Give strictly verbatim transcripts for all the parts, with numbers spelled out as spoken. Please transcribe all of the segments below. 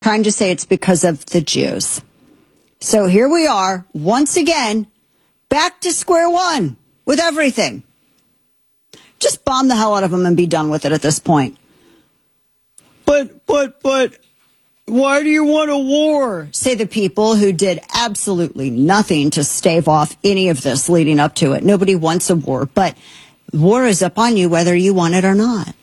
trying to say it's because of the Jews. So here we are, once again, back to square one with everything. Just bomb the hell out of them and be done with it at this point. But, but, but, why do you want a war? Say the people who did absolutely nothing to stave off any of this leading up to it. Nobody wants a war, but war is upon you whether you want it or not.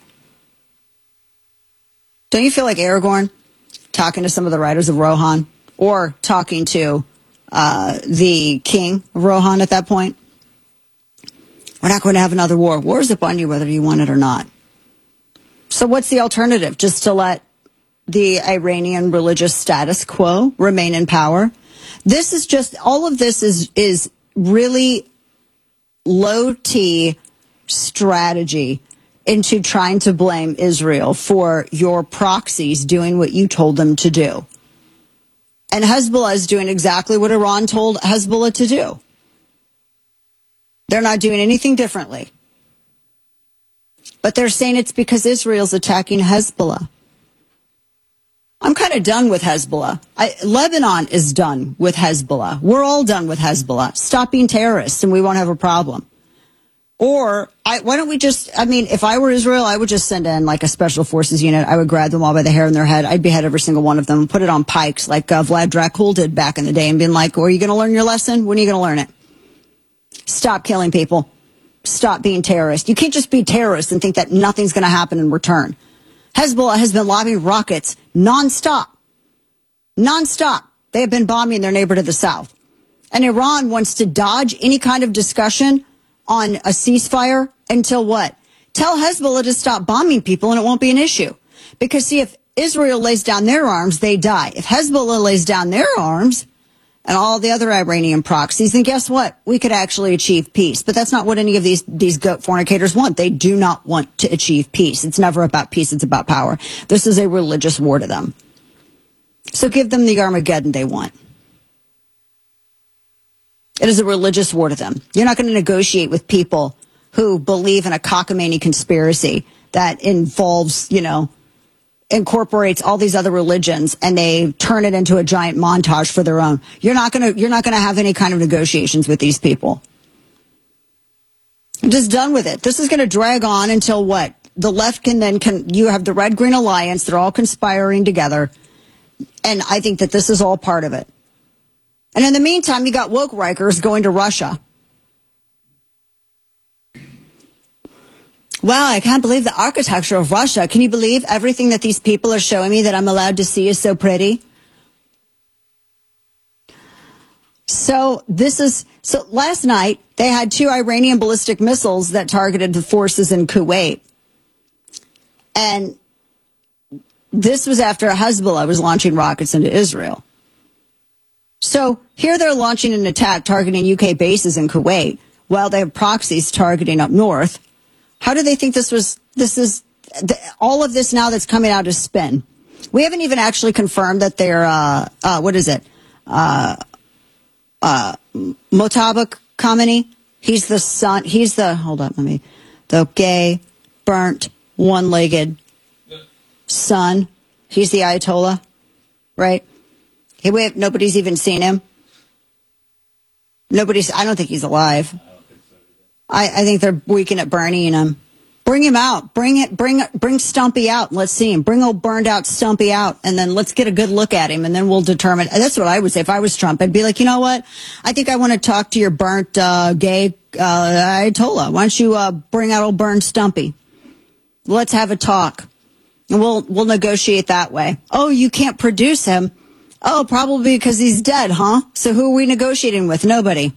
Don't you feel like Aragorn talking to some of the writers of Rohan, or talking to uh, the king of Rohan at that point? We're not going to have another war. War is upon you whether you want it or not. So what's the alternative? Just to let the Iranian religious status quo remain in power? This is just, all of this is is really low-T strategy into trying to blame Israel for your proxies doing what you told them to do. And Hezbollah is doing exactly what Iran told Hezbollah to do. They're not doing anything differently. But they're saying it's because Israel's attacking Hezbollah. I'm kind of done with Hezbollah. I, Lebanon is done with Hezbollah. We're all done with Hezbollah. Stop being terrorists and we won't have a problem. Or I, why don't we just, I mean, if I were Israel, I would just send in like a special forces unit. I would grab them all by the hair in their head. I'd behead every single one of them, put it on pikes like uh, Vlad Dracul did back in the day and been like, well, are you going to learn your lesson? When are you going to learn it? Stop killing people. Stop being terrorists. You can't just be terrorists and think that nothing's going to happen in return. Hezbollah has been lobbing rockets nonstop. Nonstop. They have been bombing their neighbor to the south. And Iran wants to dodge any kind of discussion on a ceasefire until what? Tell Hezbollah to stop bombing people and it won't be an issue. Because see, if Israel lays down their arms, they die. If Hezbollah lays down their arms and all the other Iranian proxies, then guess what? We could actually achieve peace. But that's not what any of these, these goat fornicators want. They do not want to achieve peace. It's never about peace. It's about power. This is a religious war to them. So give them the Armageddon they want. It is a religious war to them. You're not going to negotiate with people who believe in a cockamamie conspiracy that involves, you know, incorporates all these other religions and they turn it into a giant montage for their own. You're not going to, you're not going to have any kind of negotiations with these people. I'm just done with it. This is going to drag on until what? The left can then, can, you have the Red Green Alliance. They're all conspiring together. And I think that this is all part of it. And in the meantime, you got woke Rikers going to Russia. Wow, I can't believe the architecture of Russia. Can you believe everything that these people are showing me that I'm allowed to see is so pretty? So this is, so last night they had two Iranian ballistic missiles that targeted the forces in Kuwait. And this was after Hezbollah was launching rockets into Israel. So here they're launching an attack targeting U K bases in Kuwait while they have proxies targeting up north. How do they think this was, this is, all of this now that's coming out is spin. We haven't even actually confirmed that they're, uh, uh, what is it? Uh, uh, Mojtaba Khamenei. He's the son, he's the, hold up, let me, the gay, burnt, one-legged son. He's the Ayatollah, right? Hey, wait, nobody's even seen him. Nobody's, I don't think he's alive. I, I think they're weakening at burning him. Bring him out. Bring it, bring, bring Stumpy out. Let's see him. Bring old burned out Stumpy out. And then let's get a good look at him. And then we'll determine. That's what I would say if I was Trump. I'd be like, you know what? I think I want to talk to your burnt, uh, gay, uh, Ayatollah. Why don't you, uh, bring out old burned Stumpy? Let's have a talk. And we'll, we'll negotiate that way. Oh, you can't produce him. Oh, probably because he's dead, huh? So who are we negotiating with? Nobody.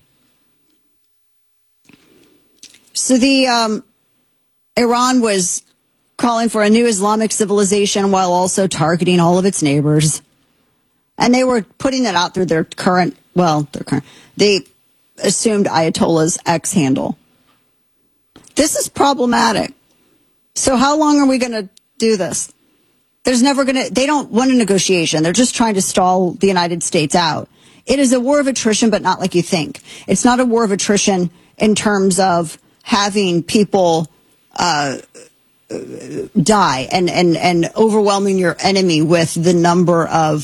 So the um, Iran was calling for a new Islamic civilization while also targeting all of its neighbors. And they were putting that out through their current, well, their current, they assumed Ayatollah's X handle. This is problematic. So how long are we going to do this? There's never going to, they don't want a negotiation. They're just trying to stall the United States out. It is a war of attrition, but not like you think. It's not a war of attrition in terms of having people uh, die and, and, and overwhelming your enemy with the number of